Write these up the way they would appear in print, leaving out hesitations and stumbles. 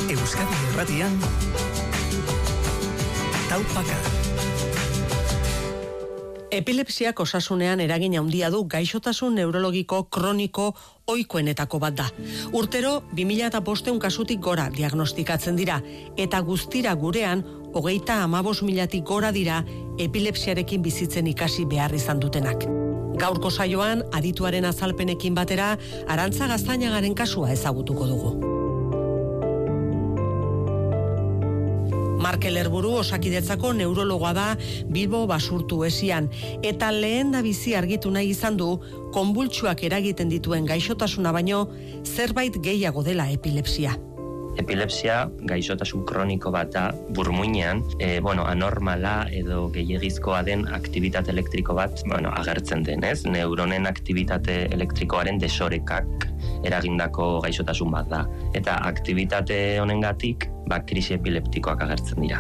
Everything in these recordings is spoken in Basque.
Euskadi Irratian Taupaka. Epilepsiak osasunean eragin handia du, gaixotasun neurologiko kroniko ohikoenetako bat da. Urtero 2500 kasutik gora diagnostikatzen dira, eta guztira gurean 35.000-tik gora dira epilepsiarekin bizitzen ikasi behar izan dutenak. Gaurko saioan, adituaren azalpenekin batera, Arantza Gaztainagaren kasua ezagutuko dugu. Markel Herburu Osakidetzako neurologoa da Bilbo Basurtu esian, eta lehen da bizi argitu nahi izan du konbultsuak eragiten dituen gaixotasuna baino zerbait gehiago dela epilepsia. Epilepsia gaixotasun kroniko bat da burmuinean, anormala edo gehiegizkoa den aktibitate elektriko bat agertzen denez, neuronen aktibitate elektrikoaren desorekak eragindako gaixotasun bat da. Eta aktibitate honengatik krisi epileptikoak agertzen dira.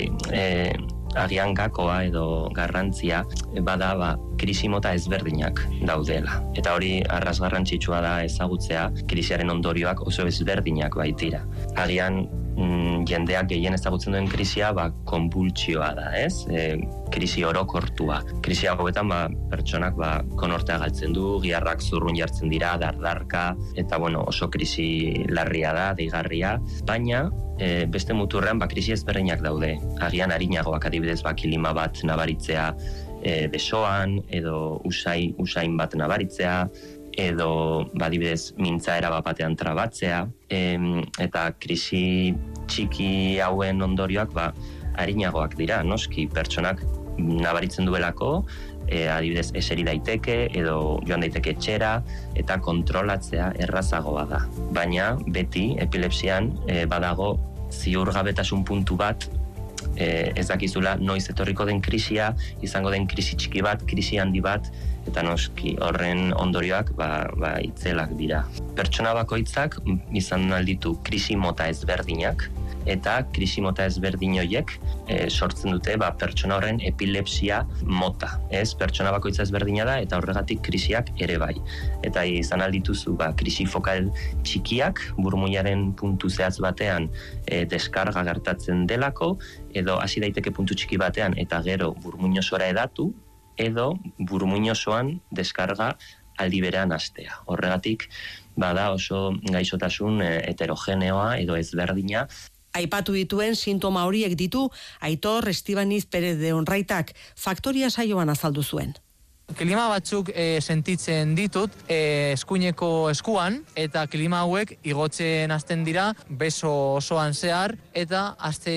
Agian gakoa edo garrantzia bada krisi mota ezberdinak daudela. Eta hori arras garrantzitsua da ezagutzea, krisiaren ondorioak oso ezberdinak baitira. Agian jendeak gehien ezagutzen duen krisia konbultsioa da, ez? Krisi orokortua. Krisi hauetan pertsonak konortea galtzen du, giharrak zurrun jartzen dira, dardarka, eta oso krisi larria da, deigarria, baina beste muturrean krisi ezberdinak daude. Agian arinagoak adibidez kilima bat nabaritzea besoan, edo usain bat nabaritzea, edo adibidez mintzaera batean trabatzea, eta krisi txiki hauen ondorioak arinagoak dira, noski pertsonak nabaritzen duelako, adibidez eseri daiteke edo joan daiteke etxera, eta kontrolatzea errazagoa da. Baina beti epilepsian badago ziurgabetasun puntu bat, ez dakizula noiz etorriko den krisia, izango den krisi txiki bat, krisi handi bat, eta noski horren ondorioak itzelak dira. Pertsona bakoitzak izan alditu krisi mota ezberdinak, eta krisi mota ezberdin horiek sortzen dute pertsona horren epilepsia mota. Ez, pertsona bakoitza ezberdina da, eta horregatik krisiak ere bai. Eta izan aldituzu krisi fokal txikiak, burmuinaren puntu zehatz batean deskarga gertatzen delako, edo hasi daiteke puntu txiki batean eta gero burmuin osora edatu, edo burmuin osoan deskarga aldi berean hastea. Horregatik bada oso gaixotasun heterogeneoa edo ezberdina. Aipatu dituen sintoma horiek ditu Aitor Estibaniz Perez de Onraitak faktoria saioan azaldu zuen. Klima batzuk sentitzen ditut eskuineko eskuan, eta klima hauek igotzen hasten dira beso osoan zehar, eta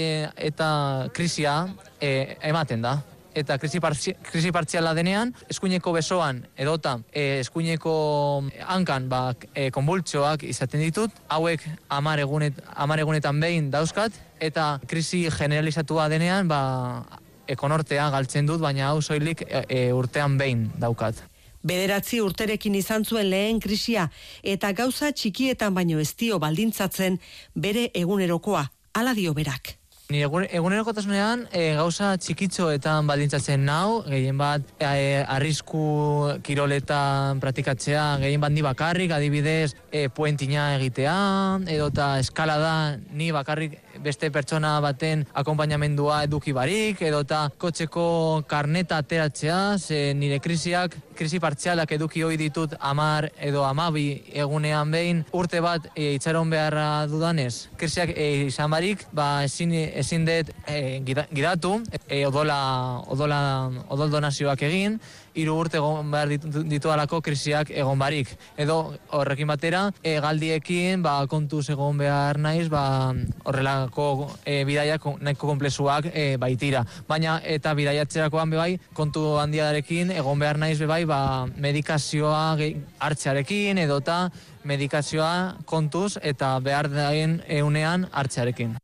krisia ematen da. Eta krisi partziala denean, eskuineko besoan edota eskuineko hankan konbultsioak izaten ditut, hauek 10 egunetan behin dauzkat, eta krisi generalizatua denean konortea galtzen dut, baina hau soilik urtean behin daukat. 9 urterekin izan zuen lehen krisia, eta gauza txikietan baino ez dio baldintzatzen bere egunerokoa, hala dio berak. Ni egunerokotasunean gauza txikitxoetan baldintzatzen nau, gehien bat arrisku kiroletan praktikatzea, gehien bat ni bakarrik, adibidez puentina egitea, edota eskalada ni bakarrik beste pertsona baten akonpainamendua eduki barik, edota kotxeko karneta ateratzea, nire krisi partzialak eduki hoi ditut 10 edo 12 egunean behin, urte bat itxaron beharra dudanez. Krisiak izan barik, ezin dut gidatu, odol donazioak egin, 3 urte egon behar ditualako krisiak egon barik. Edo horrekin batera, galdiekin kontuz egon behar naiz, horrelako bidaiak nahiko konplexuak baitira. Baina eta bidaiatzerakoan bebai, kontu handiarekin egon behar naiz bebai, medikazioa hartzearekin, edota medikazioa kontuz eta behar daen eunean hartzearekin.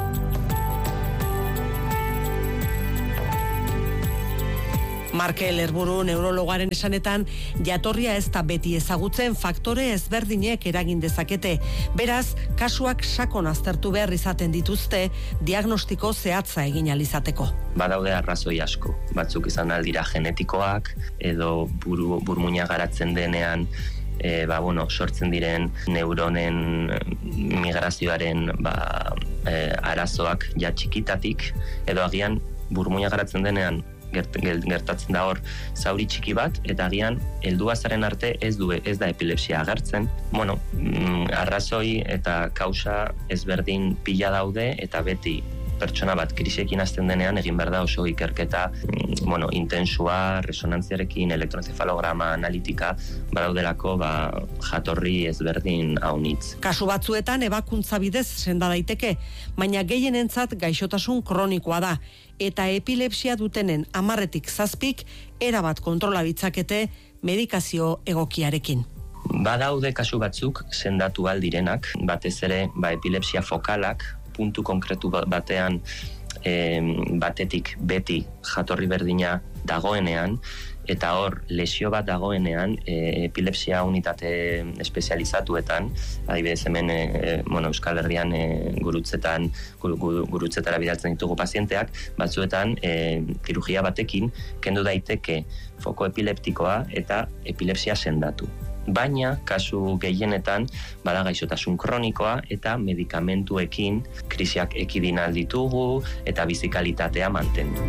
Markel Herburu neurologaren esanetan, jatorria ez da beti ezagutzen, faktore ezberdinek eragin dezakete. Beraz, kasuak sakon aztertu behar izaten dituzte, diagnostiko zehatza egin ahal izateko. Badaude arrazoi asko. Batzuk izan aldira genetikoak, edo burmuina garatzen denean, sortzen diren neuronen migrazioaren arazoak ja txikitatik, edo agian burmuina garatzen denean gertatzen da hor zauri txiki bat, eta agian helduazaren arte ez da epilepsia agertzen. Arrazoi eta kausa ezberdin pila daude, eta beti pertsona bat krisiekin hasten denean egin behar da oso ikerketa intensua, resonantziarekin, elektroencefalograma, analitika, badaudelako jatorri ezberdin haunitz. Kasu batzuetan ebakuntza bidez senda daiteke, baina gehienentzat gaixotasun kronikoa da, eta epilepsia dutenen 10-tik 7 erabat kontrola ditzakete medikazio egokiarekin. Badaude kasu batzuk sendatu aldirenak, batez ere epilepsia fokalak, puntu konkretu batean batetik beti jatorri berdina dagoenean, eta hor lesio bat dagoenean epilepsia unitate espezializatuetan, adibidez hemen Euskal Herrian gurutzetara bidaltzen ditugu pazienteak, batzuetan kirurgia batekin kendu daiteke foko epileptikoa eta epilepsia sendatu. Baina, kasu gehienetan, bada gaixotasun kronikoa eta medikamentuekin krisiak ekidin alditugu eta bizikalitatea mantendu.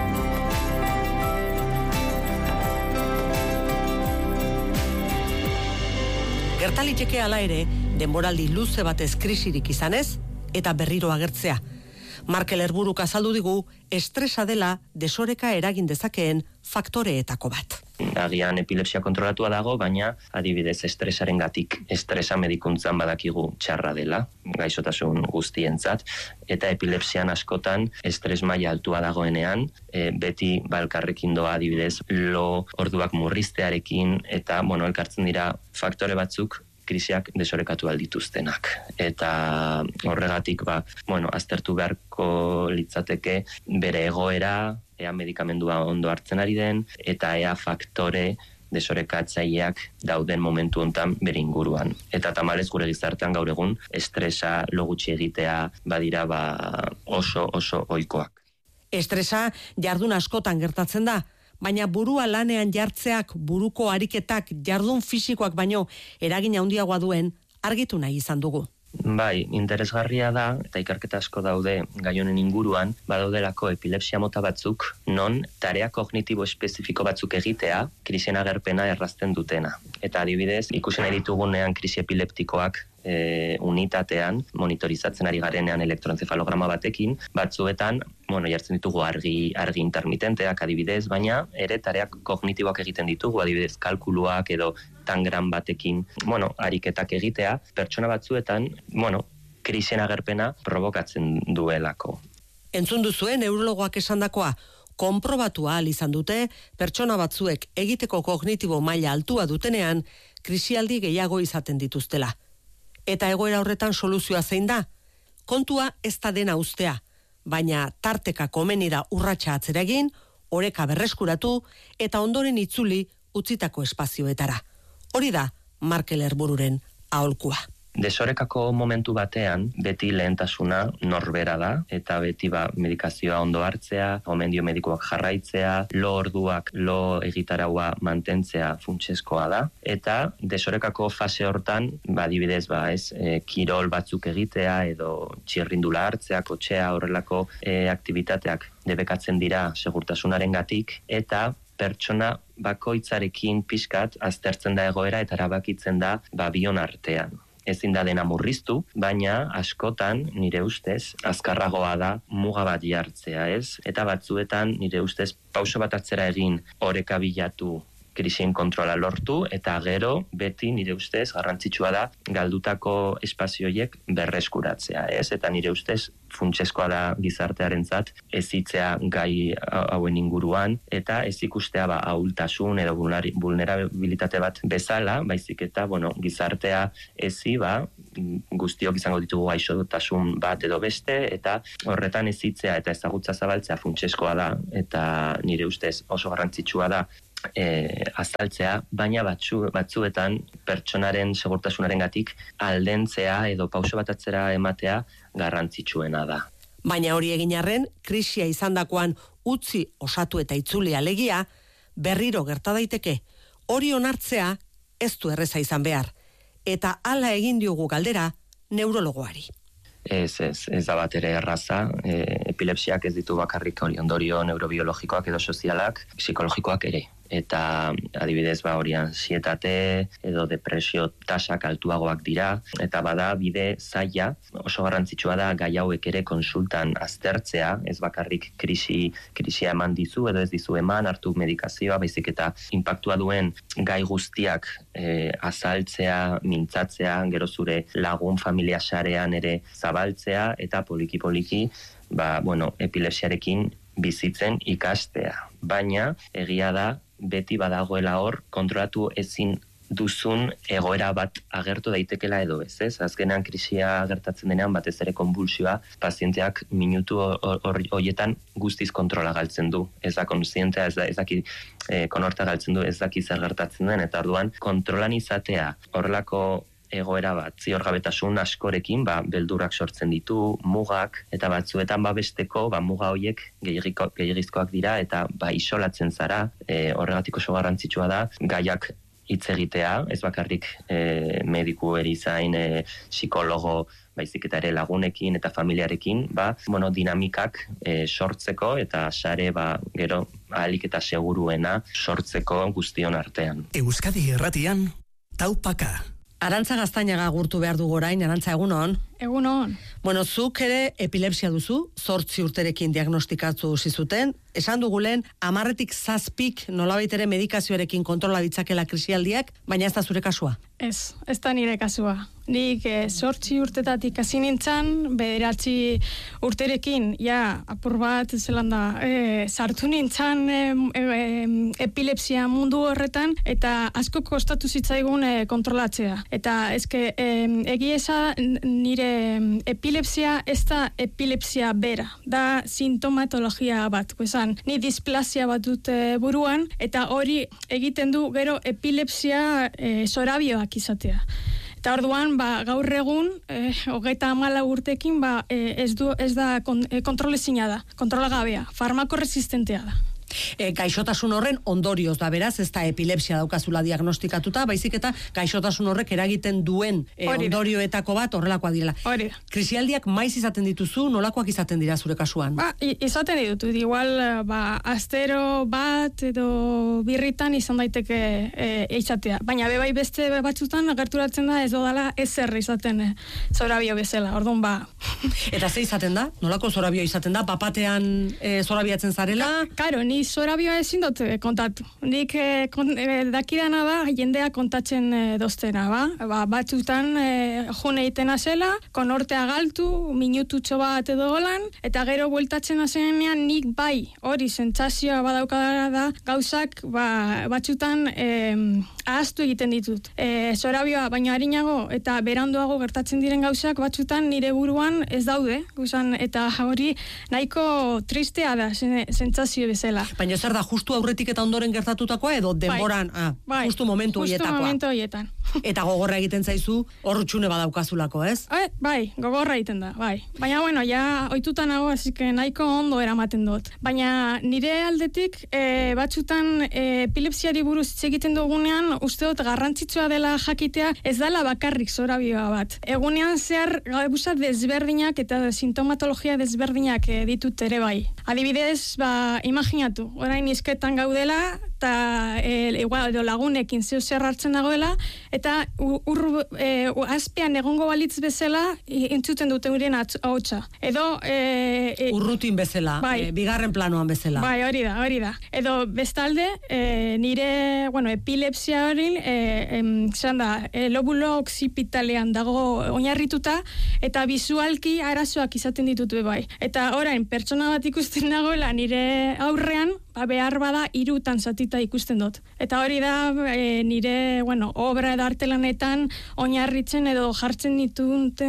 Gertaliteke hala ere, denboraldi luze batez krisirik izanez eta berriro agertzea. Markel Herburuk azaldu digu, estresa dela desoreka eragin dezakeen faktoreetako bat. Agian epilepsia kontrolatua dago, baina adibidez estresarengatik estresa medikuntzan badakigu txarra dela, gaixotasun guztientzat, eta epilepsian askotan estres maila altua dagoenean, beti elkarrekin doa adibidez lo orduak murriztearekin, eta elkartzen dira faktore batzuk krisiak desorekatu aldituztenak. Eta horregatik aztertu beharko litzateke bere egoera, ea medikamendua ondo hartzen ari den, eta ea faktore desorekatzaileak dauden momentu hontan bere inguruan. Eta tamalez gure gizartean gaur egun estresa lo gutxi egitea badira oso ohikoak. Estresa jardun askotan gertatzen da, baina burua lanean jartzeak, buruko ariketak, jardun fisikoak baino eragin handiagoa duen argitu nahi izan dugu. Bai, interesgarria da, eta ikerketa asko daude gai honen inguruan, badaudelako epilepsia mota batzuk, non tarea kognitibo espezifiko batzuk egitea, krisien agerpena errazten dutena. Eta adibidez, ikusen editugunean krisi epileptikoak unitatean, monitorizatzen ari garenean elektroencefalograma batekin, batzuetan, jartzen ditugu argi intermitenteak adibidez, baina ere tareak kognitiboak egiten ditugu, adibidez kalkuluak edo tangram batekin, ariketak egitea, pertsona batzuetan, krisien agerpena provokatzen duelako. Entzun duzuen neurologoak esandakoa, konprobatu ahal izan dute, pertsona batzuek egiteko kognitibo maila altua dutenean, krisialdi gehiago izaten dituztela. Eta egoera horretan soluzioa zein da? Kontua ez da dena ustea, baina tarteka komeni da urratsa atzera egin, oreka berreskuratu eta ondoren itzuli utzitako espazioetara. Hori da Markel Herbururen aholkua. Desorekako momentu batean, beti lehentasuna norbera da, eta beti medikazioa ondo hartzea, gomendio medikoak jarraitzea, lo orduak, lo egitaraua mantentzea funtsezkoa da, eta desorekako fase hortan, adibidez, kirol batzuk egitea, edo txirrindula hartzea, kotxea, horrelako aktibitateak debekatzen dira segurtasunarengatik, eta pertsona bakoitzarekin pixkat aztertzen da egoera eta erabakitzen da bion artean. Ezin da dena murriztu, baina askotan, nire ustez, azkarragoa da muga bat jartzea, ez? Eta batzuetan, nire ustez, pauso bat atzera egin oreka bilatu krisien kontrola lortu, eta gero, beti, nire ustez, garrantzitsua da, galdutako espazioiek berreskuratzea, ez? Eta nire ustez, funtsezkoa da gizartearentzat ezitzea gai hauen inguruan, eta ez ikustea ahultasun edo vulnerabilitate bat bezala, baizik eta, gizartea ezi, guztiok izango ditugu gaixotasun bat edo beste, eta horretan ezitzea eta ezagutza zabaltzea funtsezkoa da, eta nire ustez oso garrantzitsua da, azaltzea, baina batzuetan pertsonaren segurtasunarengatik aldentzea edo pauso bat atzera ematea garrantzitsuena da. Baina hori egin arren, krisia izandakoan utzi osatu eta itzuli alegia, berriro gerta daiteke, hori onartzea ez du erreza izan behar, eta hala egin diogu galdera neurologoari. Ez da bat ere erraza. Epilepsiak ez ditu bakarrik ondorio neurobiologikoak edo sozialak, psikologikoak ere. Eta adibidez hori ansietate edo depresio tasak altuagoak dira, eta bada bide zaila, oso garrantzitsua da gai hauek ere konsultan aztertzea, ez bakarrik krisia eman dizu edo ez dizu eman, hartu medikazioa, baizik eta inpaktua duen gai guztiak azaltzea, mintzatzea, gero zure lagun familia sarean ere zabaltzea, eta poliki-poliki epilepsiarekin bizitzen ikastea. Baina egia da beti badagoela hor kontrolatu ezin duzun egoera bat agertu daitekela edo ez. Azkenean krisia gertatzen denean batez ere konbulsioa pazienteak minutu horietan guztiz kontrola galtzen du. Ez da kontzientea, ez daki konorta galtzen du, ez daki zer gertatzen den, eta orduan kontrolan izatea horrelako egoera bat, ziorgabetasun askorekin, beldurrak sortzen ditu, mugak, eta batzuetan besteko, muga horiek gehiagizkoak dira, eta isolatzen zara, horregatik oso garrantzitsua da, gaiak hitz egitea, ez bakarrik mediku erizain, psikologo, baizik eta ere lagunekin eta familiarekin, dinamikak sortzeko, eta sare gero ahalik eta seguruena sortzeko guztion artean. Euskadi Irratian, Taupaka. Arantza Gaztainaga gurtu behar dugu orain, Arantza, egunon? Egunon. Bueno, zuk ere epilepsia duzu, 8 urterekin diagnostikatu zizuten. Esan dugu lehen, 10-tik 7 nolabait ere medikazioarekin kontrola ditzakela krisialdiak, baina ez da zure kasua? Ez da nire kasua. Nik 8 urtetatik hasi nintzen, 9 urterekin, apur bat, sartu nintzen epilepsia mundu horretan, eta asko kostatu zitzaigun kontrolatzea. Eta egiesa nire epilepsia ez da epilepsia bera, da sintomatologia bat. Ni displasia bat dut buruan, eta hori egiten du gero epilepsia zorabioak izatea. Eta orduan, gaur egun, 34 urtekin, ez da kontrolezina da, kontrolagabea, farmakoresistentea da. Gaixotasun horren ondorioz da, beraz, ez da epilepsia daukazula diagnostikatuta, baizik eta gaixotasun horrek eragiten duen ondorioetako bat horrelakoa direla. Krisialdiak maiz izaten dituzu, nolakoak izaten dira zure kasuan? Izaten ditut, igual, astero bat edo birritan izan daiteke izatea. Baina bebai beste batzutan gerturatzen da ez dodala ezer izaten zorabio bezala, orduan Eta ze izaten da? Nolako zorabio izaten da? Papatean zorabiatzen zarela? Karo, ni zorabioa ezin dut kontatu. Nik dakidana da, jendea kontatzen doztena, batzutan june egiten azela, konortea galtu, minututxo bat edo holan, eta gero bueltatzen azenean nik hori sentsazioa badaukadara da, gauzak batzutan ahaztu egiten ditut. Zorabioa baina harinago eta beranduago gertatzen diren gauzak batzutan nire buruan ez daude, eta hori nahiko tristea da sentsazio bezala. Baina zer da, justu aurretik eta ondoren gertatutakoa edo denboran, justu momentu horietakoa? Justu momentu horietan. Eta gogorra egiten zaizu, horrutxune badaukazulako, ez? Gogorra egiten da, Baina, ohitutan nago, asike nahiko ondo eramaten dut. Baina nire aldetik, batzutan epilepsiari buruz hitz egiten dugunean, uste dut garrantzitsua dela jakitea, ez dela bakarrik zorabioa bat. Egunean zehar gauza desberdinak eta sintomatologia desberdinak ditut ere bai. Adibidez, imaginatu, orain izketan gaudela, eta lagunekin zeu zer hartzen dagoela, eta azpean egongo balitz bezala entzuten dute urien ahotsa. Edo urrutin bezala, bigarren planoan bezala. Hori da. Edo bestalde, nire, epilepsia hori, lobulo occipitalean dago oinarrituta, eta bizualki arazoak izaten ditut bai. Eta orain, pertsona bat ikusten dagoela nire aurrean, behar bada 3 zatita ikusten dut. Eta hori da nire, obra edo artelanetan oinarritzen edo jartzen ditut,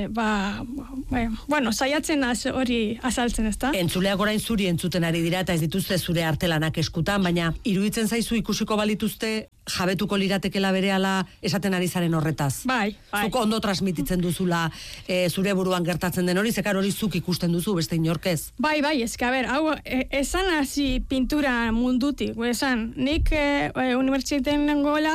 saiatzen hori azaltzen, ezta? Entzuleak orain zuri entzuten ari dira eta ez dituzte zure artelanak eskutan, baina iruditzen zaizu ikusiko balituzte jabetuko liratekela berehala esaten ari zaren horretaz. Bai. Zuk ondo transmititzen duzula zure buruan gertatzen den hori, zekar hori zuk ikusten duzu beste inorkez. Bai, eske, a ber, hau, esan hasi pintura mundutik, esan, nik unibertsitatean nengoela,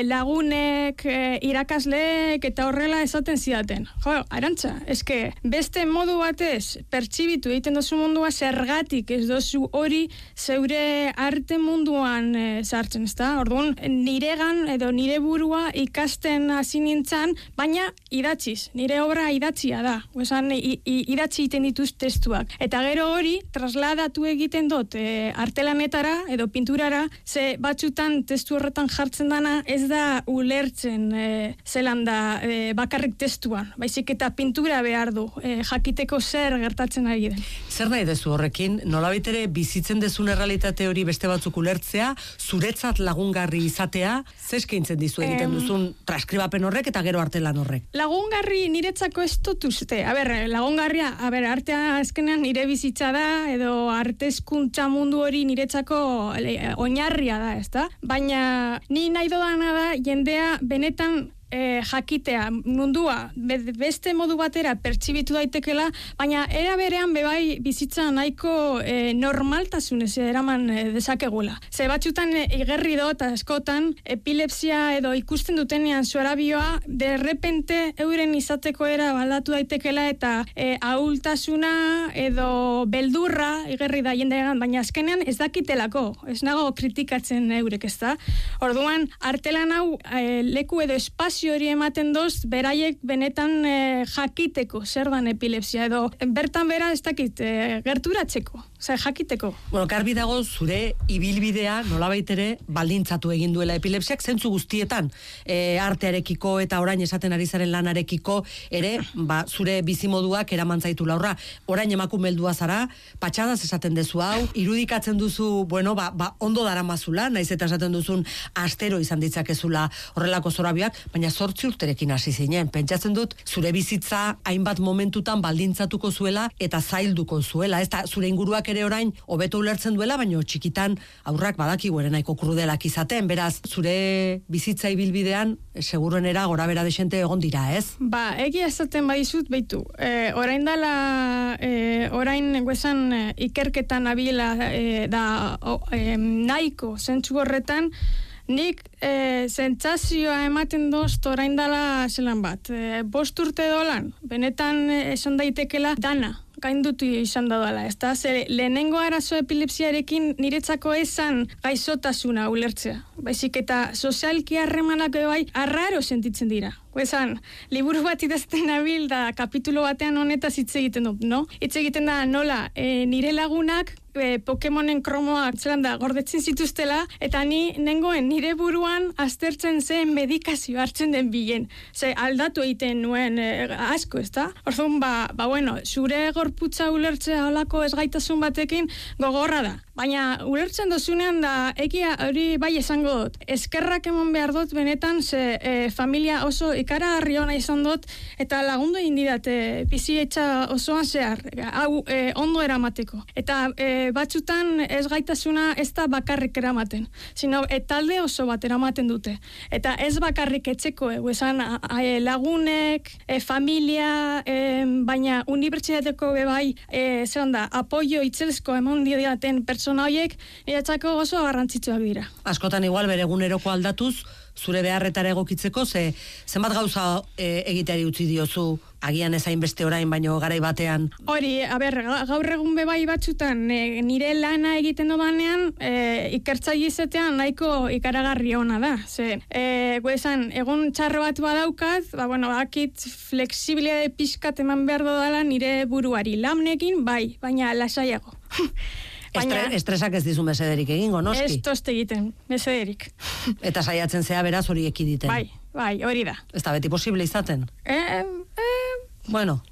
lagunek, irakasleek eta horrela esaten zidaten. Jo, Arantxa, eske, beste modu batez, pertsibitu egiten duzu mundua, zergatik ez dozu hori zeure arte munduan sartzen, ezta? Orduan, niregan edo nire burua ikasten hasi nintzen, baina idatziz, nire obra idatzia da. Esan, idatzi egiten dituz testuak. Eta gero hori, trasladatu egiten dut artelanetara edo pinturara, ze batzutan testu horretan jartzen dana, ez da ulertzen zelan da bakarrik testuan. Baizik eta pintura behar du, jakiteko zer gertatzen ari den. Zer nahi dezu horrekin, nolabait ere bizitzen dezun errealitate hori beste batzuk ulertzea, zuretzat lagungarri izatea, zeskaintzen dizu egiten duzun transkribapen horrek eta gero artelan horrek? Lagungarri niretzako ez dut uste. Lagungarria, artea azkenean nire bizitza da, edo artezkuntza mundu hori niretzako oinarria da, ezta? Baina ni nahi dodana da jendea benetan jakitea, mundua beste modu batera pertsibitu daitekela, baina era berean bebai bizitza nahiko normaltasunez eraman dezakegula. Ze batzutan igerri dut askotan epilepsia edo ikusten dutenean zuarabioa de repente euren izateko era baldatu daitekela eta ahultasuna edo beldurra igerri da jendean, baina azkenean ez dakitelako, ez nago kritikatzen eurek, ezta? Orduan, artelan hau leku edo espazio hori ematen doz, beraiek benetan jakiteko, zer dan epilepsia, edo bertan bera ez dakit, gerturatzeko, jakiteko. Bueno, garbi dago zure ibilbidea nolabait ere baldintzatu egin duela epilepsiak zentzu guztietan, artearekiko eta orain esaten ari zaren lanarekiko ere, zure bizimoduak eraman zaitu laurra. Orain emakume heldua zara, patxadaz esaten dezu hau, irudikatzen duzu, bueno, ondo daramazula, naiz eta esaten duzun astero izan ditzakezula horrelako zorabioak, baina 8 urterekin hasi zinen. Pentsatzen dut, zure bizitza hainbat momentutan baldintzatuko zuela eta zailduko zuela. Ez da, zure inguruak ere orain hobeto ulertzen duela, baina txikitan aurrak badakigu ere nahiko krudelak izaten. Beraz, zure bizitza ibilbidean, seguruenera gora bera desente egon dira, ez? Egia esaten badizut, beitu. Orain dala, orain guezan ikerketan abila da nahiko zentzu horretan, nik sentsazioa ematen dozt orain dala zelan bat. 5 urte dolan, benetan esan daitekela dana gaindutu izan da dela, ez da? Lehenengo arazo epilepsiarekin niretzako esan gaizotasuna ulertzea. Baizik eta sozialki harremanak bai arraro sentitzen dira. Esan, liburu bat idazten nabil da kapitulo batean honetaz hitz egiten dut, no? Hitz egiten da nola, nire lagunak Pokemonen kromoak zelan da gordetzen zituztela, eta ni nengoen nire buruan aztertzen zen medikazio hartzen den bilen. Ze aldatu egiten nuen asko, ez da? Orduan, bueno, zure gorputza ulertzea holako ezgaitasun batekin gogorra da. Baina ulertzen dozunean da egia hori bai esango dut. Eskerrak emon behar dut benetan, ze familia oso ikaragarri ona izan dut, eta lagundu egin didate bizietza osoan zehar, hau ondo eramateko. Eta batzutan ez gaitasuna ez da bakarrik eramaten, sino talde oso bat eramaten dute. Eta ez bakarrik etxeko, esan lagunek, familia, baina unibertsitateko bebai, zelan da, apoio itzelezko emon didaten pertsona horiek, niretzako oso garrantzitsuak dira. Askotan igual bere eguneroko aldatuz, zure beharretara egokitzeko, zenbat gauza egiteari utzi diozu, agian ezain beste orain, baino garai batean? Hori, gaur egun bebai batzutan, nire lana egiten dodanean, ikertzaile izatean nahiko ikaragarri ona da. Esan, egun txarro bat badaukat, akit fleksibilitate pixkat eman behar dodala nire buruari lamnekin, bai, baina lasaiago. Estresak ez dizu mesederik egingo, noski? Ez toste egiten, mesederik. Eta saiatzen zea beraz hori ekiditen. Bai, hori da. Ez da beti posible izaten? Bueno.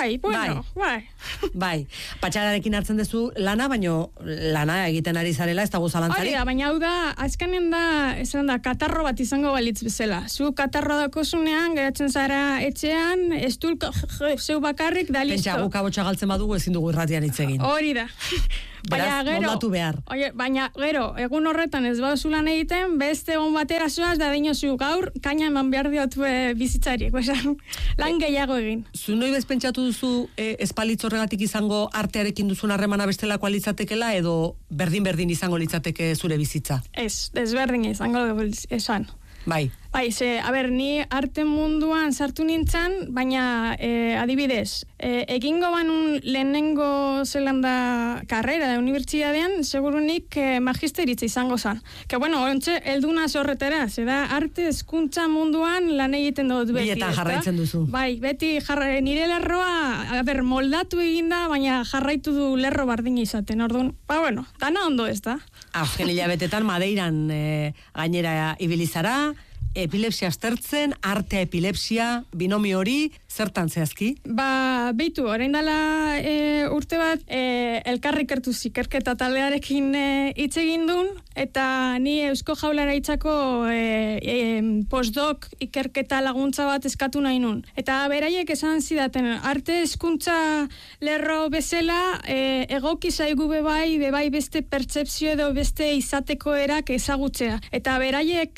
Bai. Patxadarekin hartzen duzu lana, baino lana egiten ari zarela, ez dago zalantzari? Hori da, baina hau da, azkanen da, katarro bat izango balitz bezala. Zu katarro dakozunean, geratzen zara etxean, ez dul zeu bakarrik da listo. Pentsa, guk abotxa galtzen badugu ezin dugu irratian hitz egin. Hori da. Beraz, moldatu behar. Baina gero, egun horretan ez bauzu lan egiten, beste egun batera zoaz da dinozu gaur, kaina eman behar diotu bizitzari. Lan gehiago egin. Zu noi bezpentsatu duzu espalitz horregatik izango artearekin duzun harremana bestelakoa litzatekela edo berdin-berdin izango litzateke zure bizitza? Ez berdin izango esan. Bai, ni arte munduan sartu nintzen, baina adibidez, egingo banun lehenengo zelanda karrera da unibertsitatean, segurunik magisteritza izango zan. Ontxe, elduna zorretera, zeda arte hezkuntza munduan lan egiten dut beti. Bietan jarraitzen duzu. Bai, beti nire lerroa, moldatu eginda, baina jarraitu du lerro bardin izaten, orduan, dana ondo ez da. Azken hilabetetan Madeiran gainera ibilizara, epilepsia aztertzen, artea epilepsia, binomio hori, zertan zehazki? Beitu, orain dela urte bat, elkarri kertu zikerketa taldearekin hitz egin duen, eta ni Eusko Jaurlaritzako postdoc ikerketa laguntza bat eskatu nahi nun. Eta beraiek esan zidaten, arte hezkuntza lerro bezala, egoki zaigu bebai beste pertsepzio edo beste izateko erak ezagutzea. Eta beraiek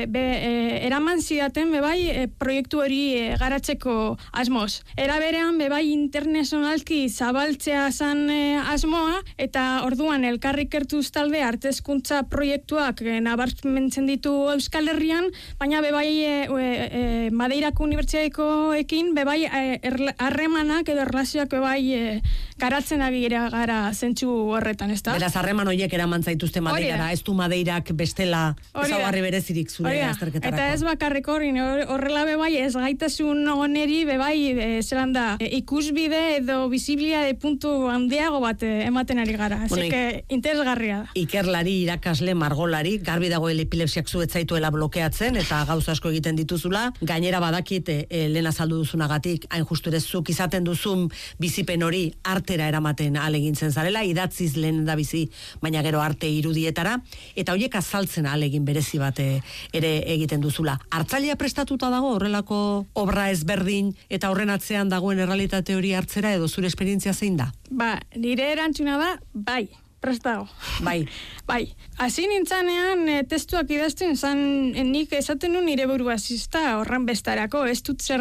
eraman zidaten proiektu hori garatzeko asmoz. Era berean bebai internazionalki zabaltzea zan asmoa, eta orduan elkarri kertuz talde arte hezkuntza proiektuak nabarmentzen ditu Euskal Herrian, baina bebai Madeirako unibertsitatekoekin bebai harremanak edo erlazioak bebai garatzen gara zentsu horretan, ezta? Beraz, harreman horiek eraman zaituzte Madeirara, ez du Madeirak bestela ezaugarri berezirik zure azterketarako. Eta ez bakarrik horrela bebai ez gaitasun oneri bebai zelanda ikusbide edo bizibilia puntu handiago bat ematen ari gara. Interesgarria da. Ikerlari, irakasle, margolari, garbi dago epilepsiak zu ez zaituela blokeatzen eta gauza asko egiten dituzula. Gainera badakit lehen azaldu duzunagatik, hain justu ere zuk izaten duzun bizipen hori artera eramaten ahalegintzen zarela, idatziz lehen da bizi, baina gero arte irudietara, eta horiek azaltzen ahalegin berezi bat ere egiten duzula. Hartzailea prestatuta dago horrelako obra ezberdin eta horren atzean dagoen errealitate hori hartzera edo zure esperientzia zein da? Nire erantzuna da, bai. Prestago. Bai. Hasi nintzanean testuak idazten zan nik esaten nu nire burua zizta horren bestarako. Ez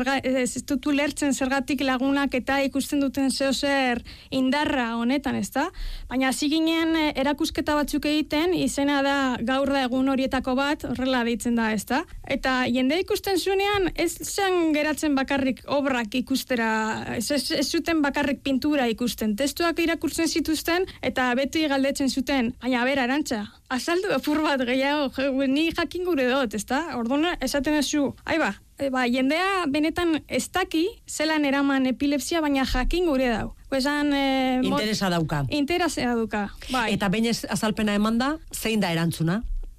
dut ulertzen zergatik lagunak eta ikusten duten zer indarra honetan, ezta? Baina hasi ginen erakusketa batzuk egiten, izena da gaur da egun horietako bat, horrela deitzen da, ezta? Eta jende ikusten zuenean ez zen geratzen bakarrik obrak ikustera, ez zuten bakarrik pintura ikusten. Testuak irakurtzen zituzten eta beti galdetzen zuten, baina bera Arantxa, azaldu apur bat gehiago, ni jakin gure dut, ezta? Orduan esaten ezu, jendea benetan ez daki zelan eraman epilepsia, baina jakin gure dau. Interesa dauka. Interesa dauka, bai. Eta behin azalpena emanda, zein da erantzuna?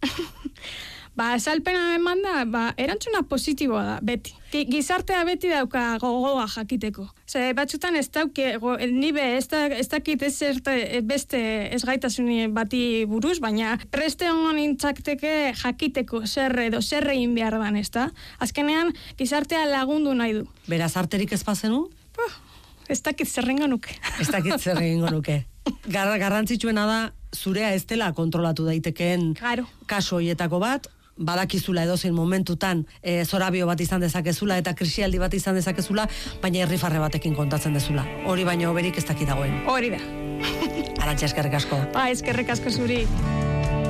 Azalpena emanda, erantzuna positiboa da, beti. Gizartea beti dauka gogoa jakiteko. Batzutan ez dauke, nibe ez dakit beste ez gaitasuni bati buruz, baina preste hongo nintzakteke jakiteko zer egin behar ban, ez da? Azkenean, gizartea lagundu nahi du. Beraz, arterik ez bazenu? Ez dakit zer egingo nuke. Ez dakit zer egingo nuke. Garrantzitsuena da, zurea ez dela kontrolatu daitekeen kaso hoietako bat, badakizula edozein momentutan zorabio bat izan dezakezula eta krisialdi bat izan dezakezula, baina irrifarre batekin kontatzen dezula. Hori baino berik ez dakit dagoen. Hori da. Arantxa, eskerrik asko. Eskerrik asko zuri.